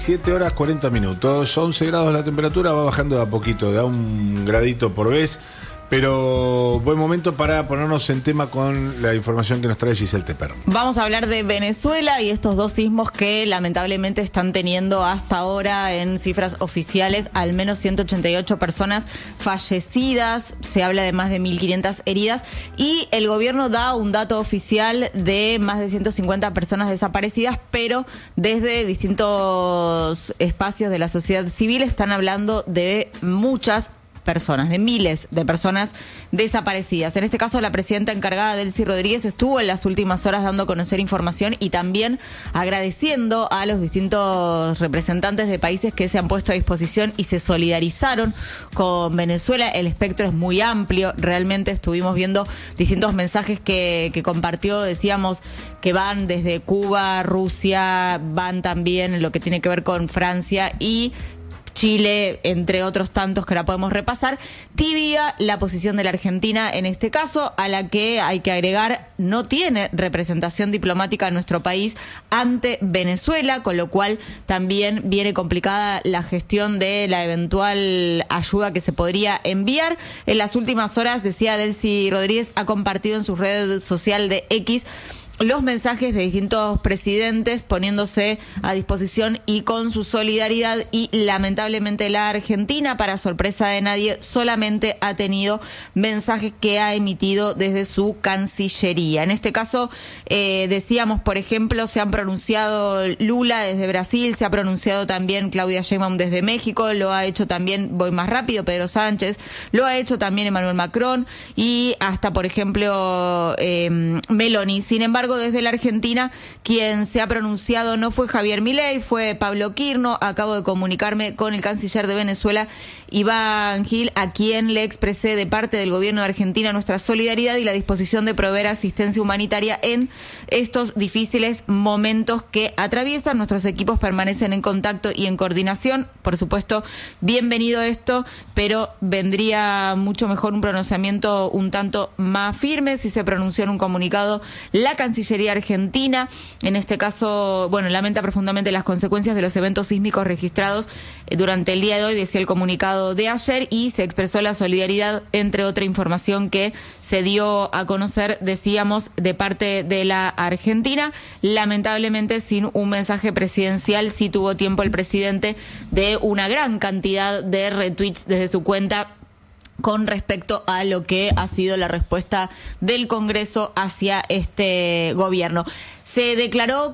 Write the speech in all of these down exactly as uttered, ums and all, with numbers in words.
siete horas cuarenta minutos, once grados la temperatura, va bajando de a poquito, da un gradito por vez, pero buen momento para ponernos en tema con la información que nos trae Giselle Teper. Vamos a hablar de Venezuela y estos dos sismos que lamentablemente están teniendo hasta ahora en cifras oficiales al menos ciento ochenta y ocho personas fallecidas, se habla de más de mil quinientas heridas y el gobierno da un dato oficial de más de ciento cincuenta personas desaparecidas, pero desde distintos espacios de la sociedad civil están hablando de muchas personas, de miles de personas desaparecidas. En este caso, la presidenta encargada, Delcy Rodríguez, estuvo en las últimas horas dando a conocer información y también agradeciendo a los distintos representantes de países que se han puesto a disposición y se solidarizaron con Venezuela. El espectro es muy amplio, realmente estuvimos viendo distintos mensajes que, que compartió, decíamos que van desde Cuba, Rusia, van también en lo que tiene que ver con Francia y Chile, entre otros tantos que ahora podemos repasar. Tibia la posición de la Argentina en este caso, a la que hay que agregar no tiene representación diplomática en nuestro país ante Venezuela, con lo cual también viene complicada la gestión de la eventual ayuda que se podría enviar. En las últimas horas, decía Delcy Rodríguez, ha compartido en su red social de X los mensajes de distintos presidentes poniéndose a disposición y con su solidaridad, y lamentablemente la Argentina, para sorpresa de nadie, solamente ha tenido mensajes que ha emitido desde su Cancillería. En este caso, eh, decíamos, por ejemplo, se han pronunciado Lula desde Brasil, se ha pronunciado también Claudia Sheinbaum desde México, lo ha hecho también, voy más rápido, Pedro Sánchez, lo ha hecho también Emmanuel Macron y hasta, por ejemplo, eh, Meloni. Sin embargo, desde la Argentina, quien se ha pronunciado no fue Javier Milei, fue Pablo Quirno. Acabo de comunicarme con el canciller de Venezuela, Iván Gil, a quien le expresé de parte del gobierno de Argentina nuestra solidaridad y la disposición de proveer asistencia humanitaria en estos difíciles momentos que atraviesan. Nuestros equipos permanecen en contacto y en coordinación. Por supuesto, bienvenido esto, pero vendría mucho mejor un pronunciamiento un tanto más firme si se pronunció en un comunicado la Cancillería Argentina. En este caso, bueno, lamenta profundamente las consecuencias de los eventos sísmicos registrados durante el día de hoy, decía el comunicado de ayer, y se expresó la solidaridad, entre otra información que se dio a conocer, decíamos, de parte de la Argentina. Lamentablemente, sin un mensaje presidencial, sí tuvo tiempo el presidente de una gran cantidad de retweets desde su cuenta con respecto a lo que ha sido la respuesta del Congreso hacia este gobierno. Se declaró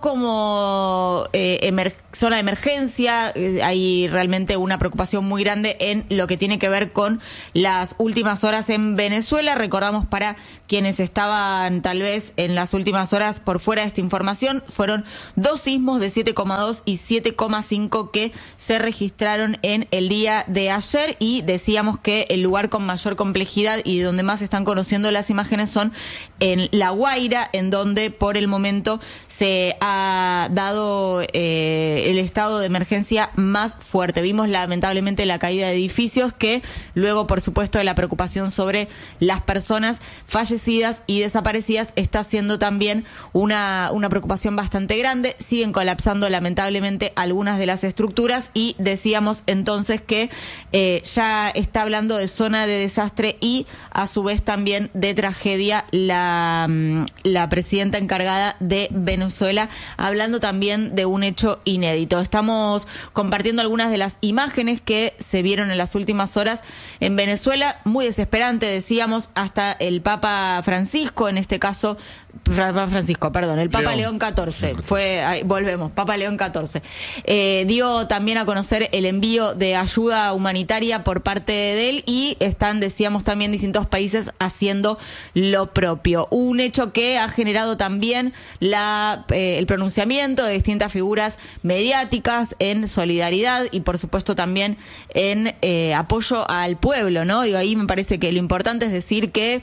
como eh, emer- zona de emergencia. Eh, hay realmente una preocupación muy grande en lo que tiene que ver con las últimas horas en Venezuela. Recordamos, para quienes estaban tal vez en las últimas horas por fuera de esta información, fueron dos sismos de siete coma dos y siete coma cinco que se registraron en el día de ayer, y decíamos que el lugar con mayor complejidad y donde más se están conociendo las imágenes son en La Guaira, en donde por el momento se ha dado eh, el estado de emergencia más fuerte. Vimos lamentablemente la caída de edificios, que luego, por supuesto, de la preocupación sobre las personas fallecidas y desaparecidas, está siendo también una, una preocupación bastante grande. Siguen colapsando lamentablemente algunas de las estructuras, y decíamos entonces que eh, ya está hablando de zona de desastre y a su vez también de tragedia la, la presidenta encargada de Venezuela, hablando también de un hecho inédito. Estamos compartiendo algunas de las imágenes que se vieron en las últimas horas en Venezuela, muy desesperante, decíamos. Hasta el Papa Francisco, en este caso, Papa Francisco, perdón, el Papa León, León catorce, fue, ahí, volvemos, Papa León catorce, eh, dio también a conocer el envío de ayuda humanitaria por parte de él, y están, decíamos, también distintos países haciendo lo propio. Un hecho que ha generado también la, eh, el pronunciamiento de distintas figuras mediáticas en solidaridad y, por supuesto, también en eh, apoyo al pueblo, ¿no? Y ahí me parece que lo importante es decir que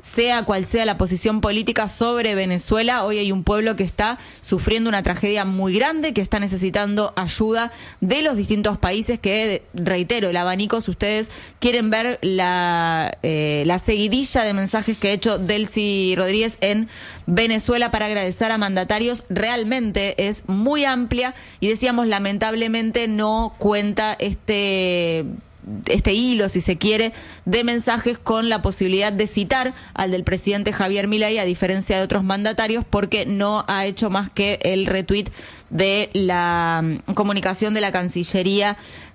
sea cual sea la posición política sobre Venezuela, hoy hay un pueblo que está sufriendo una tragedia muy grande, que está necesitando ayuda de los distintos países, que, reitero, el abanico, si ustedes quieren ver la, eh, la seguidilla de mensajes que ha hecho Delcy Rodríguez en Venezuela para agradecer a mandatarios, realmente es muy amplia, y decíamos, lamentablemente no cuenta este... este hilo, si se quiere, de mensajes con la posibilidad de citar al del presidente Javier Milei, a diferencia de otros mandatarios, porque no ha hecho más que el retweet de la comunicación de la Cancillería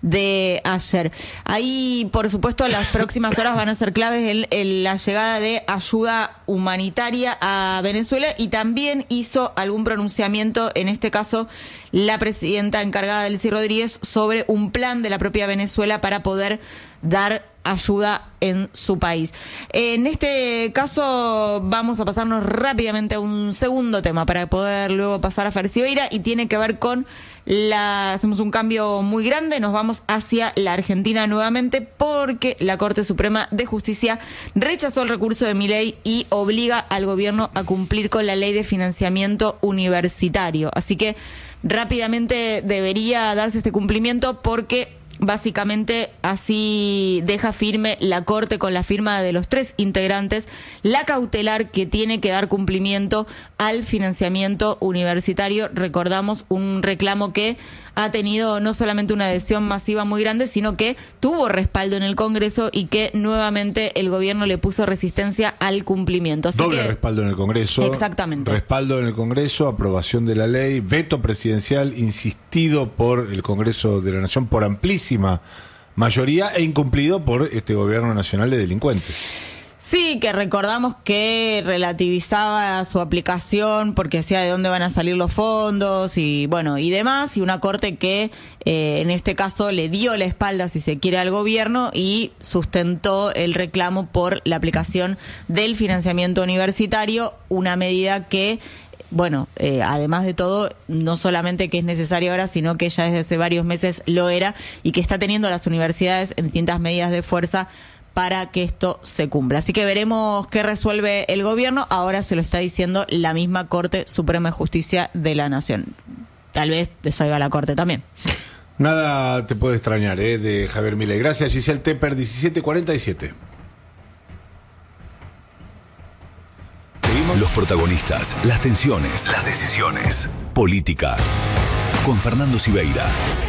de ayer. Ahí, por supuesto, las próximas horas van a ser claves en, en la llegada de ayuda humanitaria a Venezuela, y también hizo algún pronunciamiento, en este caso la presidenta encargada, Delcy Rodríguez, sobre un plan de la propia Venezuela para poder dar ayuda en su país. En este caso vamos a pasarnos rápidamente a un segundo tema para poder luego pasar a Fer Sibeira, y tiene que ver con la... hacemos un cambio muy grande, nos vamos hacia la Argentina nuevamente, porque la Corte Suprema de Justicia rechazó el recurso de Milei y obliga al gobierno a cumplir con la ley de financiamiento universitario. Así que rápidamente debería darse este cumplimiento, porque básicamente así deja firme la Corte, con la firma de los tres integrantes, la cautelar que tiene que dar cumplimiento al financiamiento universitario. Recordamos, un reclamo que ha tenido no solamente una adhesión masiva muy grande, sino que tuvo respaldo en el Congreso, y que nuevamente el gobierno le puso resistencia al cumplimiento. Así Doble que, respaldo en el Congreso. Exactamente. Respaldo en el Congreso, aprobación de la ley, veto presidencial insistido por el Congreso de la Nación por amplísima mayoría, e incumplido por este gobierno nacional de delincuentes. Sí, que recordamos que relativizaba su aplicación porque decía de dónde van a salir los fondos y bueno y demás, y una Corte que eh, en este caso le dio la espalda, si se quiere, al gobierno, y sustentó el reclamo por la aplicación del financiamiento universitario, una medida que, bueno, eh, además de todo, no solamente que es necesaria ahora, sino que ya desde hace varios meses lo era, y que está teniendo a las universidades en distintas medidas de fuerza para que esto se cumpla. Así que veremos qué resuelve el gobierno. Ahora se lo está diciendo la misma Corte Suprema de Justicia de la Nación. Tal vez desoiga la Corte también. Nada te puede extrañar, ¿eh? De Javier Milei. Gracias, Giselle Tepper, diecisiete cuarenta y siete. ¿Seguimos? Los protagonistas, las tensiones, las decisiones. Política. Con Fernando Sibeira.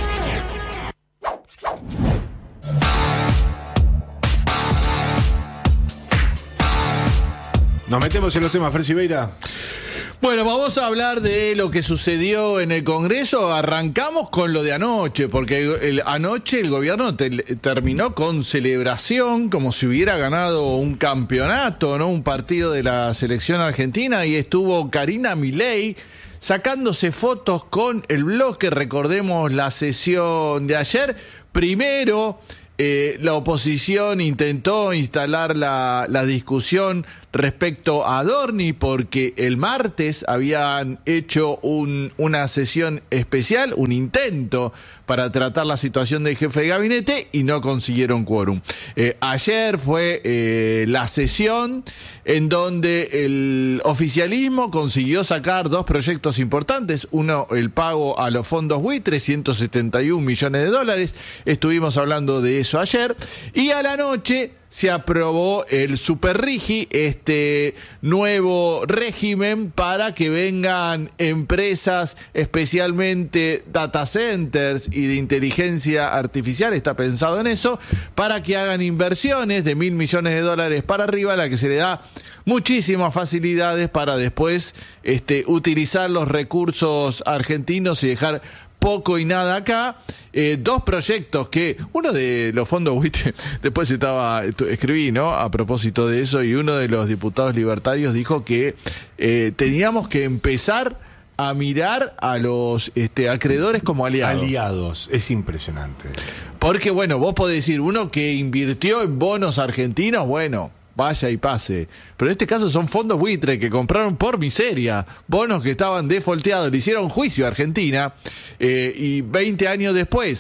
Nos metemos en los temas, Fer Sibeira. Bueno, vamos a hablar de lo que sucedió en el Congreso. Arrancamos con lo de anoche, porque el, anoche el gobierno te, terminó con celebración, como si hubiera ganado un campeonato, ¿no? Un partido de la selección argentina, y estuvo Karina Milei sacándose fotos con el bloque. Recordemos la sesión de ayer. Primero, eh, la oposición intentó instalar la, la discusión respecto a Adorni, porque el martes habían hecho un, una sesión especial, un intento para tratar la situación del jefe de gabinete, y no consiguieron quórum. Eh, ayer fue eh, la sesión en donde el oficialismo consiguió sacar dos proyectos importantes. Uno, el pago a los fondos buitres, ciento setenta y un millones de dólares. Estuvimos hablando de eso ayer. Y a la noche se aprobó el Superrigi, este nuevo régimen para que vengan empresas, especialmente data centers y de inteligencia artificial, está pensado en eso, para que hagan inversiones de mil millones de dólares para arriba, a la que se le da muchísimas facilidades para después este, utilizar los recursos argentinos y dejar poco y nada acá. Eh, dos proyectos que, uno de los fondos buitre, después estaba, escribí, ¿no? A propósito de eso, y uno de los diputados libertarios dijo que eh, teníamos que empezar a mirar a los este, acreedores como aliados. Aliados, es impresionante. Porque, bueno, vos podés decir, uno que invirtió en bonos argentinos, bueno, vaya y pase. Pero en este caso son fondos buitre que compraron por miseria bonos que estaban defaulteados, le hicieron juicio a Argentina, eh, y veinte años después,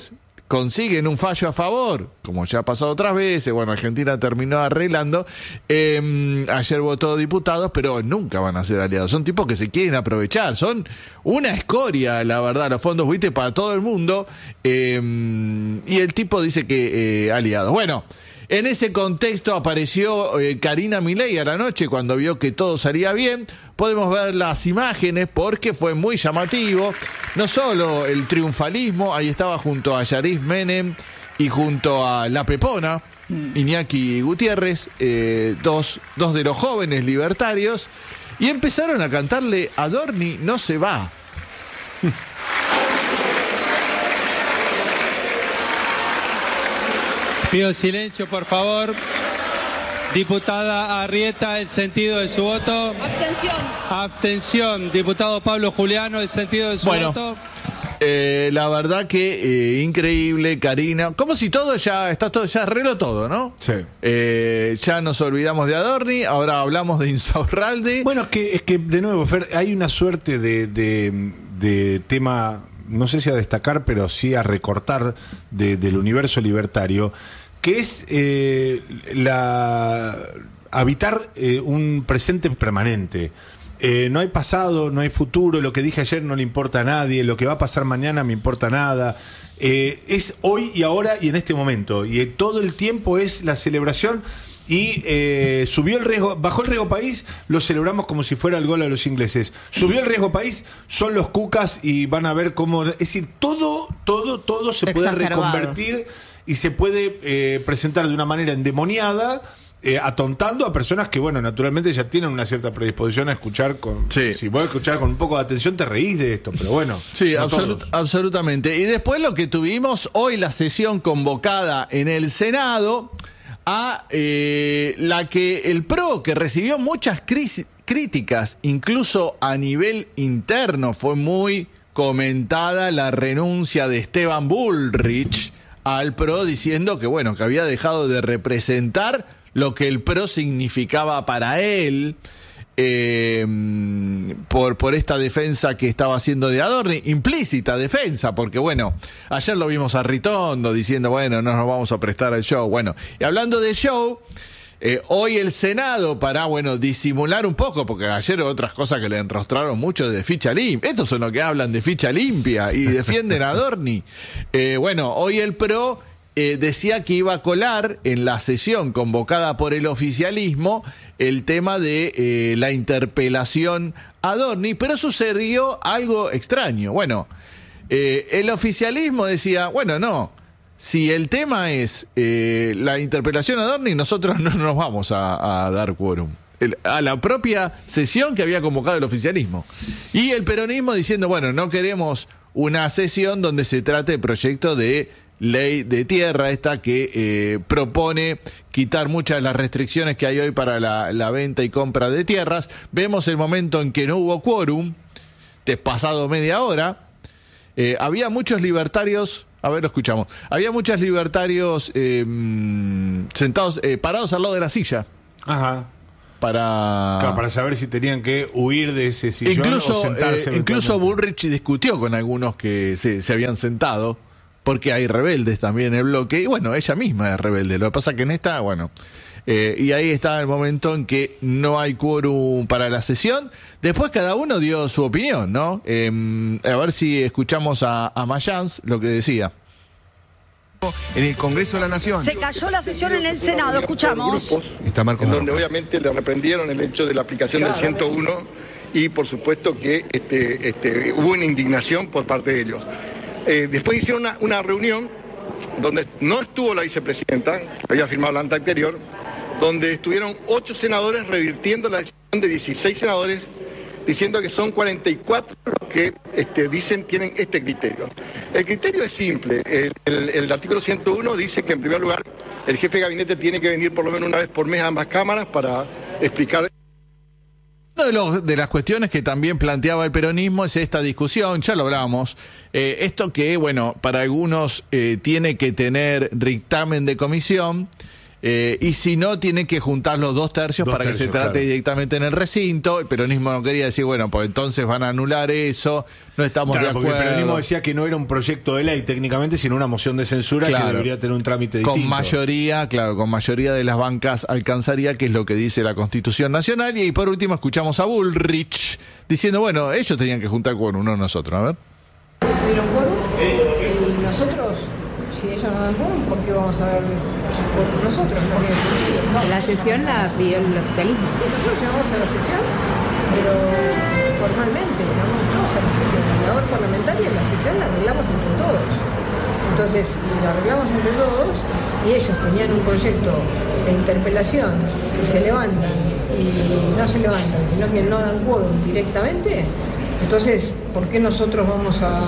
consiguen un fallo a favor, como ya ha pasado otras veces, bueno, Argentina terminó arreglando, eh, ayer votó diputados, pero nunca van a ser aliados, son tipos que se quieren aprovechar, son una escoria, la verdad, los fondos, viste, para todo el mundo, eh, y el tipo dice que eh, aliados. Bueno, en ese contexto apareció eh, Karina Milei a la noche cuando vio que todo salía bien. Podemos ver las imágenes porque fue muy llamativo. No solo el triunfalismo, ahí estaba junto a Yariv Menem y junto a La Pepona, Iñaki Gutiérrez, eh, dos, dos de los jóvenes libertarios, y empezaron a cantarle Adorni no se va. Pido silencio, por favor. Diputada Arrieta, el sentido de su voto. Abstención. Abstención. Diputado Pablo Juliano, el sentido de su bueno, voto. Eh, la verdad que eh, increíble, Karina. Como si todo ya, está todo, ya arregló todo, ¿no? Sí. Eh, ya nos olvidamos de Adorni, ahora hablamos de Insaurralde. Bueno, es que, es que de nuevo, Fer, hay una suerte de, de, de tema, no sé si a destacar, pero sí a recortar de, del universo libertario, que es eh, la habitar eh, un presente permanente. Eh, no hay pasado, no hay futuro, lo que dije ayer no le importa a nadie, lo que va a pasar mañana me importa nada. Eh, es hoy y ahora y en este momento. Y eh, todo el tiempo es la celebración. Y eh, subió el riesgo, bajó el riesgo país, lo celebramos como si fuera el gol a los ingleses. Subió el riesgo país, son los cucas y van a ver cómo. Es decir, todo, todo, todo se puede reconvertir y se puede eh, presentar de una manera endemoniada, eh, atontando a personas que, bueno, naturalmente ya tienen una cierta predisposición a escuchar con. Sí. Si vos escuchar con un poco de atención, te reís de esto, pero bueno. Sí, no absolut, absolutamente. Y después lo que tuvimos hoy, la sesión convocada en el Senado, a eh, la que el P R O, que recibió muchas crisis, críticas, incluso a nivel interno, fue muy comentada la renuncia de Esteban Bullrich al P R O, diciendo que, bueno, que había dejado de representar lo que el P R O significaba para él, eh, por, por esta defensa que estaba haciendo de Adorni, implícita defensa, porque bueno, ayer lo vimos a Ritondo diciendo, bueno, no nos vamos a prestar al show. Bueno, y hablando de show, eh, hoy el Senado, para, bueno, disimular un poco, porque ayer otras cosas que le enrostraron mucho de ficha limpia, estos son los que hablan de ficha limpia y defienden a Adorni. Eh, bueno, hoy el P R O Eh, decía que iba a colar en la sesión convocada por el oficialismo el tema de eh, la interpelación a Adorni, pero sucedió algo extraño. Bueno, eh, el oficialismo decía, bueno, no, si el tema es eh, la interpelación a Adorni, nosotros no nos vamos a, a dar quórum. El, a la propia sesión que había convocado el oficialismo. Y el peronismo diciendo, bueno, no queremos una sesión donde se trate el proyecto de ley de tierra, esta que eh, propone quitar muchas de las restricciones que hay hoy para la, la venta y compra de tierras. Vemos el momento en que no hubo quórum, pasado media hora. Eh, había muchos libertarios, a ver, lo escuchamos, había muchos libertarios eh, sentados, eh, parados al lado de la silla. Ajá. Para... Claro, para saber si tenían que huir de ese sillón incluso, o sentarse. Eh, incluso Bullrich discutió con algunos que se, se habían sentado, porque hay rebeldes también en el bloque, y bueno, ella misma es rebelde. Lo que pasa que en esta, bueno, eh, y ahí está el momento en que no hay quórum para la sesión. Después cada uno dio su opinión, ¿no? Eh, a ver si escuchamos a, a Mayans lo que decía. En el Congreso de la Nación. Se cayó la sesión en el Senado, escuchamos. Está Marco en donde Marco. obviamente le reprendieron el hecho de la aplicación del ciento uno y por supuesto que este, este, hubo una indignación por parte de ellos. Eh, después hicieron una, una reunión donde no estuvo la vicepresidenta, que había firmado la acta anterior, donde estuvieron ocho senadores revirtiendo la decisión de dieciséis senadores, diciendo que son cuarenta y cuatro los que este, dicen tienen este criterio. El criterio es simple. El, el, el artículo ciento uno dice que en primer lugar el jefe de gabinete tiene que venir por lo menos una vez por mes a ambas cámaras para explicar. Una de, los, de las cuestiones que también planteaba el peronismo es esta discusión, ya lo hablamos, eh, esto que, bueno, para algunos eh, tiene que tener dictamen de comisión, Eh, y si no, tienen que juntar los dos tercios Dos para tercios, que se trate claro. directamente en el recinto. El peronismo no quería decir, bueno, pues entonces van a anular eso, no estamos Claro, de porque acuerdo. el peronismo decía que no era un proyecto de ley técnicamente, sino una moción de censura Claro. que debería tener un trámite distinto. Con mayoría, claro, con mayoría de las bancas alcanzaría, que es lo que dice la Constitución Nacional. Y por último escuchamos a Bullrich diciendo, bueno, ellos tenían que juntar quórum, no nosotros. A ver. ¿Dieron quórum? Y nosotros, si ellos no dan quórum, ¿por qué vamos a dar quórum nosotros? No tiene sentido. No. La sesión la pidió el oficialismo. Sí, nosotros llamamos a la sesión, pero formalmente llamamos todos a la sesión. La labor parlamentaria, la sesión la arreglamos entre todos. Entonces, si la arreglamos entre todos y ellos tenían un proyecto de interpelación y se levantan y no se levantan, sino que no dan quórum directamente, entonces, ¿por qué nosotros vamos a,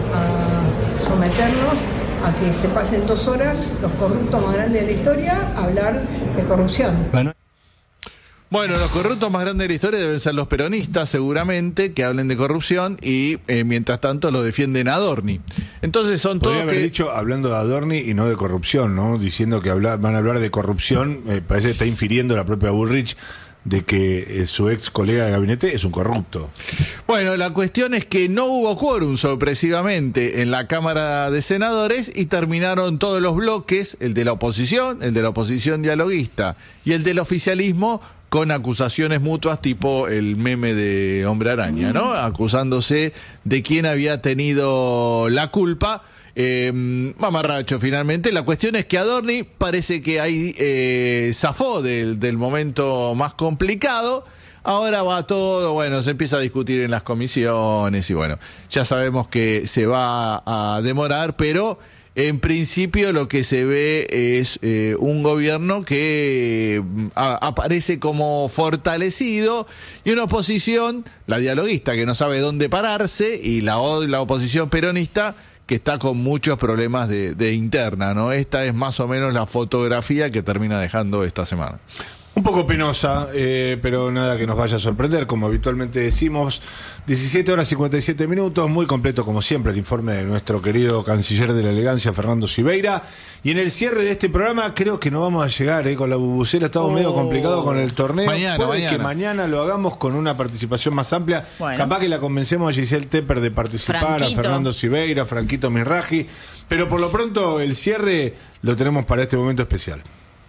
a someternos a que se pasen dos horas los corruptos más grandes de la historia a hablar de corrupción? Bueno. Bueno, los corruptos más grandes de la historia deben ser los peronistas, seguramente, que hablen de corrupción y, eh, mientras tanto, lo defienden a Adorni. Entonces son todos Podría haber que... dicho hablando de Adorni y no de corrupción, ¿no? Diciendo que habla, van a hablar de corrupción, eh, parece que está infiriendo la propia Bullrich de que eh, su ex colega de gabinete es un corrupto. Bueno, la cuestión es que no hubo quórum sorpresivamente en la Cámara de Senadores y terminaron todos los bloques, el de la oposición, el de la oposición dialoguista y el del oficialismo, con acusaciones mutuas tipo el meme de Hombre Araña, ¿no? Acusándose de quién había tenido la culpa. Eh, mamarracho finalmente. La cuestión es que Adorni parece que ahí eh, zafó del, del momento más complicado. Ahora va todo, bueno, se empieza a discutir en las comisiones y bueno, ya sabemos que se va a demorar, pero en principio lo que se ve es eh, un gobierno que a, aparece como fortalecido y una oposición, la dialoguista, que no sabe dónde pararse, y la, la oposición peronista, que está con muchos problemas de, de interna, ¿no? Esta es más o menos la fotografía que termina dejando esta semana. Un poco penosa, eh, pero nada que nos vaya a sorprender, como habitualmente decimos. diecisiete horas cincuenta y siete minutos, muy completo como siempre el informe de nuestro querido canciller de la elegancia, Fernando Siveira. Y en el cierre de este programa creo que no vamos a llegar eh, con la bubucela, estamos Oh. medio complicados con el torneo. Mañana, Puede mañana. que mañana lo hagamos con una participación más amplia. Bueno. Capaz que la convencemos a Giselle Tepper de participar, Franquito. a Fernando Siveira, a Franquito Mirraji. Pero por lo pronto el cierre lo tenemos para este momento especial.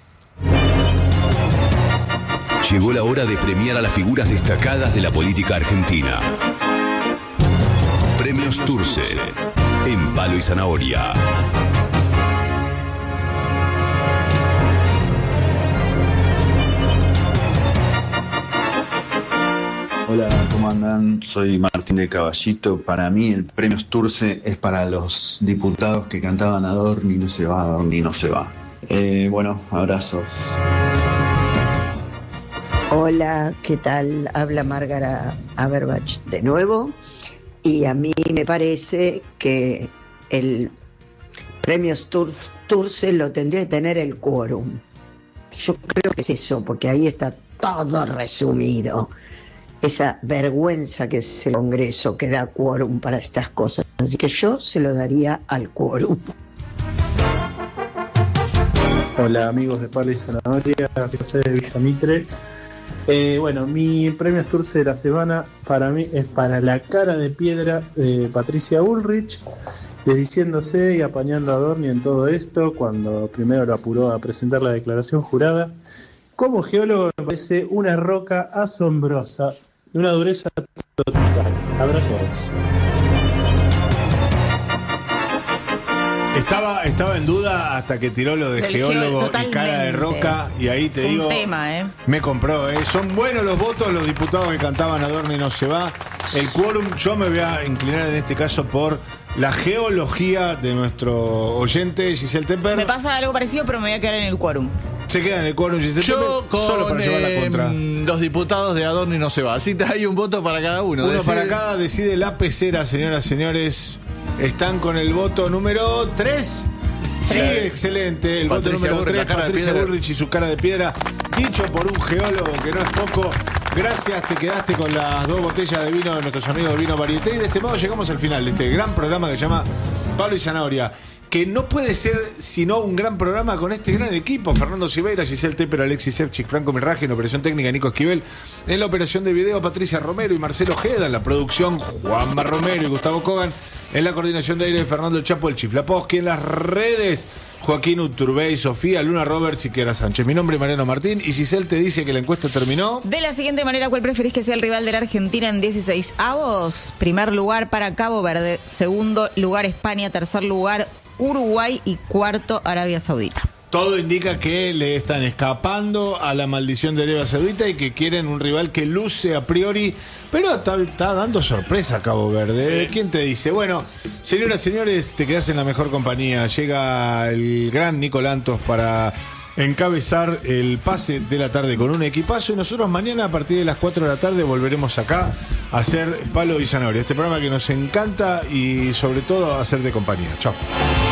Llegó la hora de premiar a las figuras destacadas de la política argentina. Premios Turce, en Palo y Zanahoria. Hola, ¿cómo andan? Soy Martín de Caballito. Para mí el premio Turce es para los diputados que cantaban Adorni no se va, Adorni no se va. Eh, bueno, abrazos. Hola, ¿qué tal? Habla Márgara Aberbach de nuevo. Y a mí me parece que el premio Turce lo tendría que tener el quórum. Yo creo que es eso, porque ahí está todo resumido. Esa vergüenza que es el Congreso que da quórum para estas cosas. Así que yo se lo daría al quórum. Hola amigos de Palo y Zanahoria, José de Villamitre. Eh, bueno, mi premio Turce de la semana para mí es para la cara de piedra de Patricia Bullrich, desdiciéndose y apañando a Adorni en todo esto cuando primero lo apuró a presentar la declaración jurada. Como geólogo me parece una roca asombrosa, de una dureza total. Abrazos. Estaba, estaba en duda hasta que tiró lo de Del geólogo geo- y cara de totalmente. roca, y ahí te Un digo, tema, ¿eh? me compró, ¿eh? Son buenos los votos, los diputados que cantaban Adorni no se va. El quórum, yo me voy a inclinar en este caso por la geología de nuestro oyente, Giselle Tepper. Me pasa algo parecido, pero me voy a quedar en el quórum. Se queda en el quórum, Giselle Yo Tepper, solo con para llevar la eh, contra. los diputados de Adorni no se va. Así que hay un voto para cada uno. Uno Decide- para cada, decide la pecera, señoras y señores. Están con el voto número tres. Sí, Tres. excelente. El Patricia voto número Bullrich, tres, la cara de Patricia piedra. Bullrich y su cara de piedra. Dicho por un geólogo que no es poco. Gracias, te quedaste con las dos botellas de vino de nuestros amigos de Vino Varieté. Y de este modo llegamos al final de este gran programa que se llama Palo y Zanahoria. que no puede ser sino un gran programa con este gran equipo. Fernando Silveira, Giselle Tepper, Alexis Sevchik, Franco Mirraje, en operación técnica Nico Esquivel, en la operación de video Patricia Romero y Marcelo Ojeda, en la producción Juanma Romero y Gustavo Kogan, en la coordinación de aire Fernando Chapo, el Chiflaposki, en las redes Joaquín Uturbey, Sofía Luna Roberts y Kiara Sánchez. Mi nombre es Mariano Martín y Giselle te dice que la encuesta terminó de la siguiente manera: ¿cuál preferís que sea el rival de la Argentina en dieciséis avos? Primer lugar para Cabo Verde, segundo lugar España, tercer lugar Uruguay y cuarto Arabia Saudita. Todo indica que le están escapando a la maldición de Arabia Saudita y que quieren un rival que luce a priori, pero está, está dando sorpresa a Cabo Verde. Sí. ¿Quién te dice? Bueno, señoras y señores, te quedás en la mejor compañía. Llega el gran Nico Lantos para encabezar el pase de la tarde con un equipazo, y nosotros mañana a partir de las cuatro de la tarde volveremos acá a hacer Palo y Zanahoria, este programa que nos encanta y sobre todo a hacer de compañía. Chao.